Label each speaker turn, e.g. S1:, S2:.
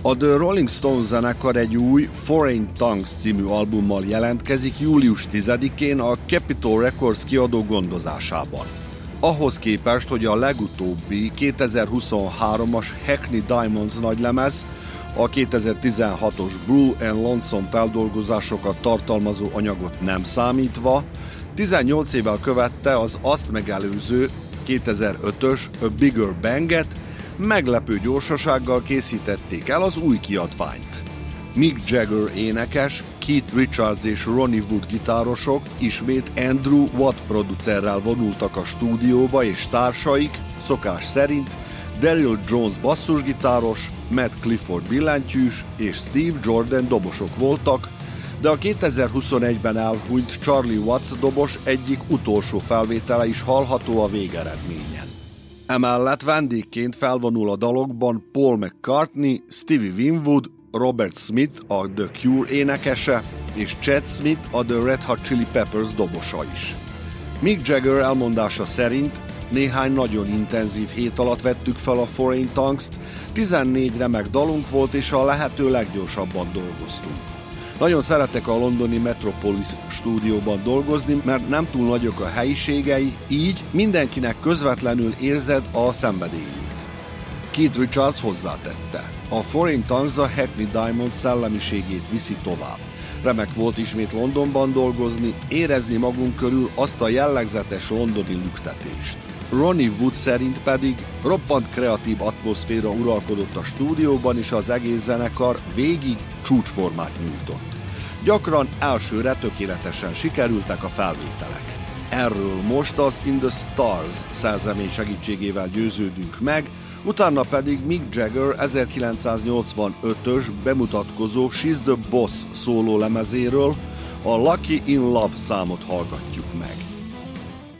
S1: A The Rolling Stones zenekar egy új Foreign Tongues című albummal jelentkezik július 10-én a Capitol Records kiadó gondozásában. Ahhoz képest, hogy a legutóbbi 2023-as Hackney Diamonds nagylemez, a 2016-os Blue and Lonesome feldolgozásokat tartalmazó anyagot nem számítva, 18 évvel követte az azt megelőző 2005-ös A Bigger Banget, meglepő gyorsasággal készítették el az új kiadványt. Mick Jagger énekes, Keith Richards és Ronnie Wood gitárosok ismét Andrew Watt producerrel vonultak a stúdióba, és társaik szokás szerint Daryl Jones basszusgitáros, Matt Clifford billentyűs és Steve Jordan dobosok voltak, de a 2021-ben elhunyt Charlie Watts dobos egyik utolsó felvétele is hallható a végeredményen. Emellett vendégként felvonul a dalokban Paul McCartney, Stevie Winwood, Robert Smith, a The Cure énekese, és Chad Smith, a The Red Hot Chili Peppers dobosa is. Mick Jagger elmondása szerint néhány nagyon intenzív hét alatt vettük fel a Foreign Tongues-t, 14 remek dalunk volt, és a lehető leggyorsabban dolgoztunk. Nagyon szeretek a londoni Metropolis stúdióban dolgozni, mert nem túl nagyok a helyiségei, így mindenkinek közvetlenül érzed a szenvedélyét. Keith Richards hozzátette: a Foreign Tongues a Hackney Diamonds szellemiségét viszi tovább. Remek volt ismét Londonban dolgozni, érezni magunk körül azt a jellegzetes londoni lüktetést. Ronnie Wood szerint pedig roppant kreatív atmoszféra uralkodott a stúdióban, és az egész zenekar végig csúcsformát nyújtott. Gyakran elsőre tökéletesen sikerültek a felvételek. Erről most az In the Stars szerzemény segítségével győződünk meg, utána pedig Mick Jagger 1985-ös bemutatkozó She's the Boss szóló lemezéről, a Lucky in Love számot hallgatjuk meg.